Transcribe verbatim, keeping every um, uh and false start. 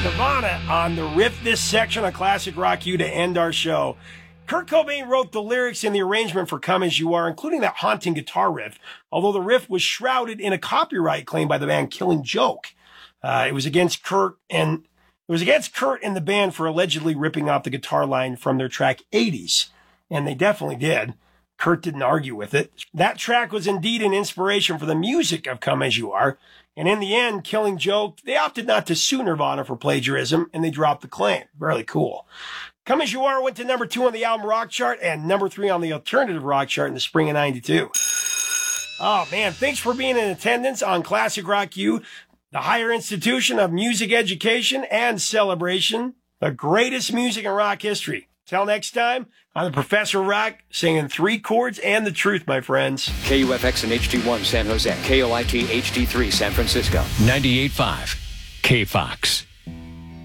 Nirvana on the riff this section of Classic Rock U to end our show. Kurt Cobain wrote the lyrics and the arrangement for Come As You Are, including that haunting guitar riff, although the riff was shrouded in a copyright claim by the band Killing Joke. Uh, it was against Kurt and it was against Kurt and the band for allegedly ripping off the guitar line from their track eighties. And they definitely did. Kurt didn't argue with it. That track was indeed an inspiration for the music of Come As You Are. And in the end, Killing Joke, they opted not to sue Nirvana for plagiarism, and they dropped the claim. Really cool. Come As You Are went to number two on the album rock chart and number three on the alternative rock chart in the spring of ninety-two. Oh, man, thanks for being in attendance on Classic Rock U, the higher institution of music education and celebration, the greatest music in rock history. Till next time, I'm the Professor of Rock, singing three chords and the truth, my friends. K U F X and H D one San Jose, K O I T H D three San Francisco. ninety-eight point five K Fox.